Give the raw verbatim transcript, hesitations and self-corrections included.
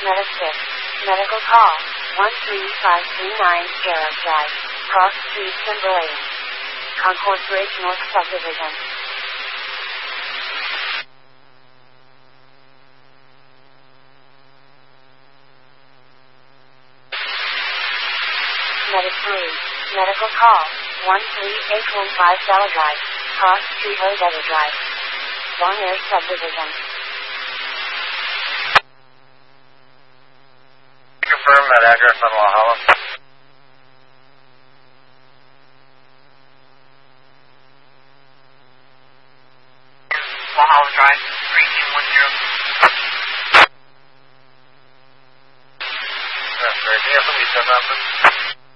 Meta six. Medical call. one three five three nine Garage Drive. Cross Street, Timberlane. Concord Bridge North Subdivision. Meta three. Medical call. one three eight one five Bella Drive. Cross Street, Odetta Drive. Long Air Subdivision. Confirm that address on Walhalla. Walhalla Drive, three two one zero. That's right. Do you have somebody set up?